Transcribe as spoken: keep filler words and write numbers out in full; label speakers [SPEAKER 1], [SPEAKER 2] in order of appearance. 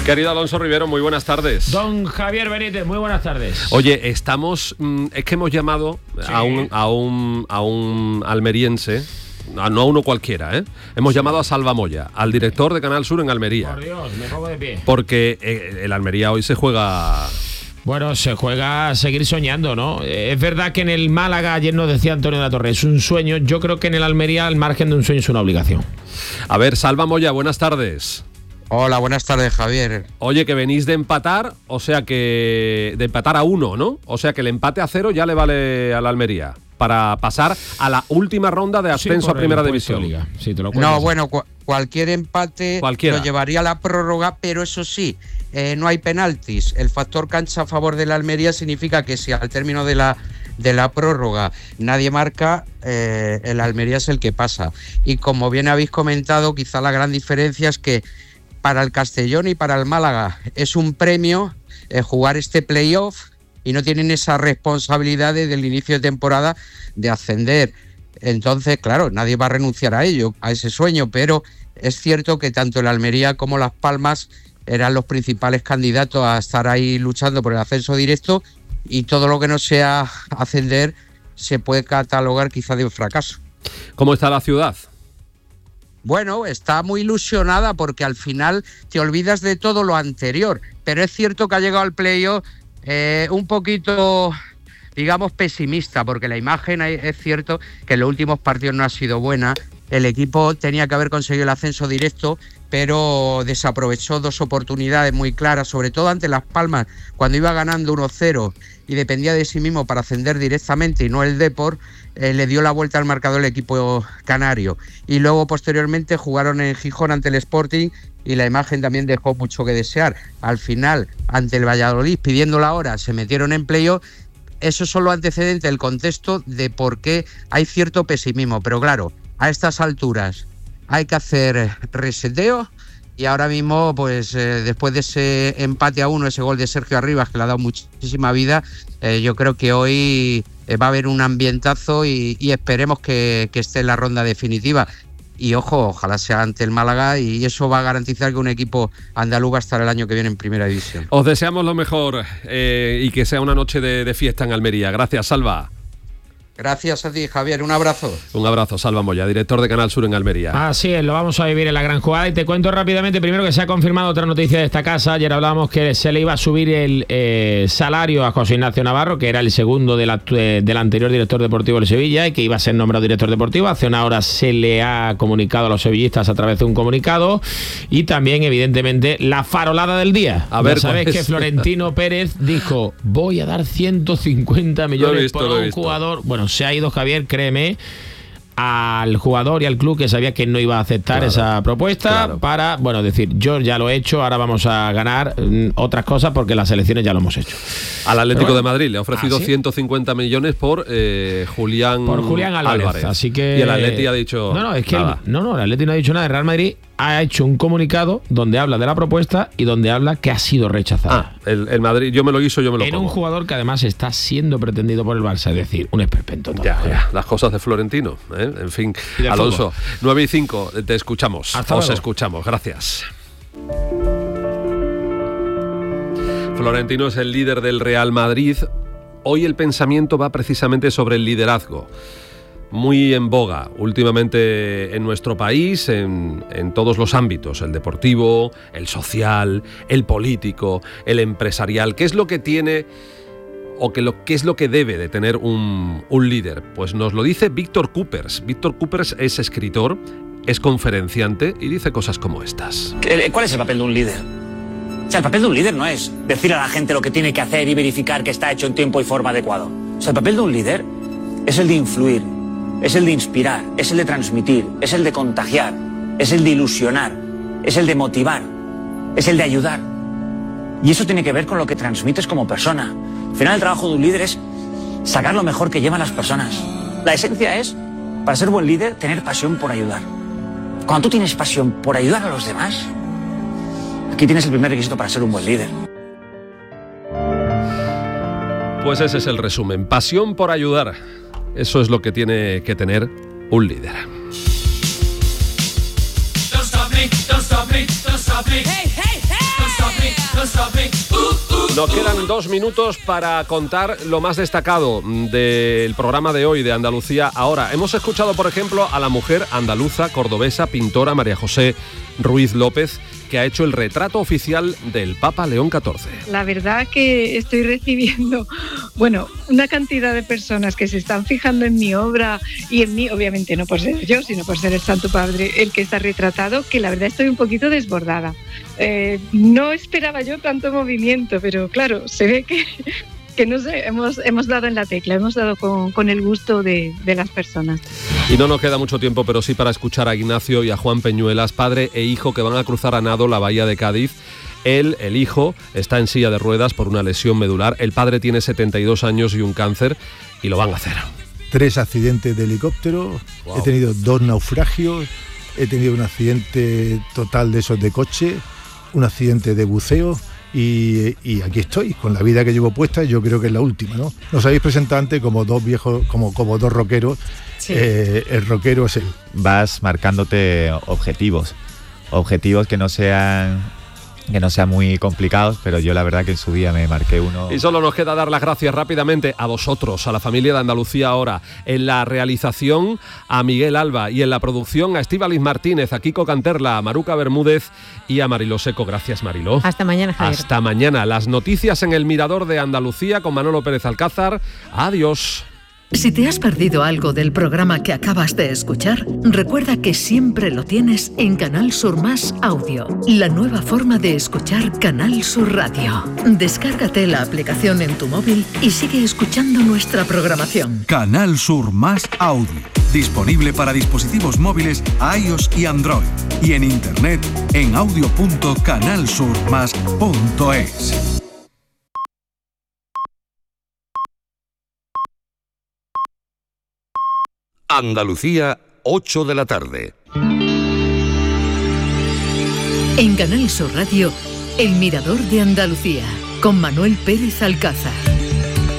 [SPEAKER 1] Querido Alonso Rivero, muy buenas tardes.
[SPEAKER 2] Don Javier Benítez, muy buenas tardes.
[SPEAKER 1] Oye, estamos, es que hemos llamado sí. a un a un a un almeriense, no a uno cualquiera, ¿eh? Hemos sí. llamado a Salva Moya, al director de Canal Sur en Almería.
[SPEAKER 2] Por Dios, me pongo de pie.
[SPEAKER 1] Porque eh, el Almería hoy se juega.
[SPEAKER 2] Bueno, se juega a seguir soñando, ¿no? Es verdad que en el Málaga, ayer nos decía Antonio de la Torre, es un sueño. Yo creo que en el Almería, al margen de un sueño, es una obligación.
[SPEAKER 1] A ver, Salva Moya, buenas tardes.
[SPEAKER 3] Hola, buenas tardes, Javier.
[SPEAKER 1] Oye, que venís de empatar, o sea que... de empatar a uno, ¿no? O sea que el empate a cero ya le vale a la Almería para pasar a la última ronda de ascenso sí, a Primera División. Liga.
[SPEAKER 3] Sí, te lo no, bueno, cu- cualquier empate
[SPEAKER 1] Cualquiera.
[SPEAKER 3] lo llevaría a la prórroga, pero eso sí, eh, no hay penaltis. El factor cancha a favor de la Almería significa que si al término de la de la prórroga nadie marca, eh, el Almería es el que pasa. Y como bien habéis comentado, quizá la gran diferencia es que para el Castellón y para el Málaga es un premio eh, jugar este playoff y no tienen esa responsabilidad desde el inicio de temporada de ascender. Entonces, claro, nadie va a renunciar a ello, a ese sueño, pero es cierto que tanto el Almería como Las Palmas eran los principales candidatos a estar ahí luchando por el ascenso directo y todo lo que no sea ascender se puede catalogar quizá de un fracaso.
[SPEAKER 1] ¿Cómo está la ciudad?
[SPEAKER 3] Bueno, está muy ilusionada porque al final te olvidas de todo lo anterior, pero es cierto que ha llegado al playoff eh, un poquito, digamos, pesimista, porque la imagen es cierto que en los últimos partidos no ha sido buena. El equipo tenía que haber conseguido el ascenso directo, pero desaprovechó dos oportunidades muy claras, sobre todo ante Las Palmas, cuando iba ganando uno cero y dependía de sí mismo para ascender directamente y no el Depor, eh, le dio la vuelta al marcador el equipo canario. Y luego posteriormente jugaron en Gijón ante el Sporting y la imagen también dejó mucho que desear. Al final, ante el Valladolid, pidiendo la hora, se metieron en playoff. Eso son los antecedentes, el contexto de por qué hay cierto pesimismo. Pero claro, a estas alturas hay que hacer reseteo y ahora mismo, pues eh, después de ese empate a uno, ese gol de Sergio Arribas que le ha dado muchísima vida, eh, yo creo que hoy eh, va a haber un ambientazo y, y esperemos que, que esté en la ronda definitiva. Y ojo, ojalá sea ante el Málaga y eso va a garantizar que un equipo andaluz va a estar el año que viene en Primera División.
[SPEAKER 1] Os deseamos lo mejor eh, y que sea una noche de, de fiesta en Almería. Gracias, Salva.
[SPEAKER 3] Gracias a ti, Javier. Un abrazo.
[SPEAKER 1] Un abrazo, Salva Moya, director de Canal Sur en Almería.
[SPEAKER 2] Así es, lo vamos a vivir en la gran jugada. Y te cuento rápidamente, primero que se ha confirmado otra noticia de esta casa. Ayer hablábamos que se le iba a subir el eh, salario a José Ignacio Navarro, que era el segundo del, eh, del anterior director deportivo de Sevilla y que iba a ser nombrado director deportivo. Hace una hora se le ha comunicado a los sevillistas a través de un comunicado. Y también, evidentemente, la farolada del día.
[SPEAKER 1] A ver,
[SPEAKER 2] ya sabes que Florentino Pérez dijo, voy a dar ciento cincuenta millones
[SPEAKER 1] visto,
[SPEAKER 2] por un jugador. Bueno, se ha ido, Javier, créeme, al jugador y al club que sabía que no iba a aceptar claro, esa propuesta claro. para, bueno, decir, yo ya lo he hecho, ahora vamos a ganar mm, otras cosas porque las elecciones ya lo hemos hecho.
[SPEAKER 1] Al Atlético bueno, de Madrid le ha ofrecido ¿ah, sí? ciento cincuenta millones por eh, Julián
[SPEAKER 2] por Julián Álvarez,
[SPEAKER 1] Álvarez.
[SPEAKER 2] Así que
[SPEAKER 1] y el Atleti ha dicho
[SPEAKER 2] no, no, es que
[SPEAKER 1] nada.
[SPEAKER 2] El, no, no, el Atleti no ha dicho nada. El Real Madrid ha hecho un comunicado donde habla de la propuesta y donde habla que ha sido rechazada.
[SPEAKER 1] Ah, el, el Madrid, yo me lo guiso, yo me lo
[SPEAKER 2] en
[SPEAKER 1] como.
[SPEAKER 2] un jugador que además está siendo pretendido por el Barça, es decir, un esperpento todo.
[SPEAKER 1] Ya, ya, las cosas de Florentino, ¿eh? En fin. Alonso, fútbol. nueve y cinco, te escuchamos.
[SPEAKER 2] Hasta
[SPEAKER 1] Os
[SPEAKER 2] luego.
[SPEAKER 1] escuchamos, gracias. Florentino es el líder del Real Madrid. Hoy el pensamiento va precisamente sobre el liderazgo. Muy en boga últimamente en nuestro país, en, en todos los ámbitos, el deportivo, el social, el político, el empresarial. ¿Qué es lo que tiene o que lo, qué es lo que debe de tener un, un líder? Pues nos lo dice Víctor Coopers. Víctor Coopers es escritor, es conferenciante y dice cosas como estas.
[SPEAKER 4] ¿Cuál es el papel de un líder? O sea, el papel de un líder no es decir a la gente lo que tiene que hacer y verificar que está hecho en tiempo y forma adecuado. O sea, el papel de un líder es el de influir, es el de inspirar, es el de transmitir, es el de contagiar, es el de ilusionar, es el de motivar, es el de ayudar. Y eso tiene que ver con lo que transmites como persona. Al final el trabajo de un líder es sacar lo mejor que llevan las personas. La esencia es, para ser buen líder, tener pasión por ayudar. Cuando tú tienes pasión por ayudar a los demás, aquí tienes el primer requisito para ser un buen líder.
[SPEAKER 1] Pues ese es el resumen. Pasión por ayudar. Eso es lo que tiene que tener un líder.
[SPEAKER 5] Don't stop me, don't stop me, don't stop me. Hey, hey, hey. Don't stop me.
[SPEAKER 1] Nos quedan dos minutos para contar lo más destacado del programa de hoy de Andalucía Ahora. Hemos escuchado, por ejemplo, a la mujer andaluza, cordobesa, pintora María José Ruiz López, que ha hecho el retrato oficial del Papa León catorce.
[SPEAKER 5] La verdad que estoy recibiendo, bueno, una cantidad de personas que se están fijando en mi obra y en mí, obviamente no por ser yo, sino por ser el Santo Padre el que está retratado, que la verdad estoy un poquito desbordada. Eh, no esperaba yo tanto movimiento, pero claro, se ve que, que no sé, hemos, hemos dado en la tecla, hemos dado con, con el gusto de, de las personas.
[SPEAKER 1] Y no nos queda mucho tiempo, pero sí para escuchar a Ignacio y a Juan Peñuelas, padre e hijo, que van a cruzar a nado la bahía de Cádiz. Él, el hijo, está en silla de ruedas por una lesión medular. El padre tiene setenta y dos años y un cáncer, y lo van a hacer.
[SPEAKER 6] Tres accidentes de helicóptero, wow. He tenido dos naufragios, he tenido un accidente total de esos de coche, un accidente de buceo. Y, y aquí estoy, con la vida que llevo puesta, yo creo que es la última, ¿no? Nos habéis presentado antes como dos viejos, como, como dos rockeros. Sí. Eh, el rockero es él.
[SPEAKER 7] Vas marcándote objetivos, objetivos que no sean... que no sean muy complicados, pero yo la verdad que en su día me marqué uno.
[SPEAKER 1] Y solo nos queda dar las gracias rápidamente a vosotros, a la familia de Andalucía Ahora, en la realización a Miguel Alba y en la producción a Estíbaliz Martínez, a Kiko Canterla, a Maruca Bermúdez y a Mariló Seco. Gracias, Mariló.
[SPEAKER 8] Hasta mañana, Javier.
[SPEAKER 1] Hasta mañana. Las noticias en el Mirador de Andalucía con Manolo Pérez Alcázar. Adiós.
[SPEAKER 9] Si te has perdido algo del programa que acabas de escuchar, recuerda que siempre lo tienes en Canal Sur Más Audio, la nueva forma de escuchar Canal Sur Radio. Descárgate la aplicación en tu móvil y sigue escuchando nuestra programación.
[SPEAKER 10] Canal Sur Más Audio, disponible para dispositivos móviles iOS y Android, y en internet en audio punto canal sur más punto es.
[SPEAKER 11] Andalucía, ocho de la tarde.
[SPEAKER 9] En Canal Sur Radio, El Mirador de Andalucía, con Manuel Pérez Alcázar.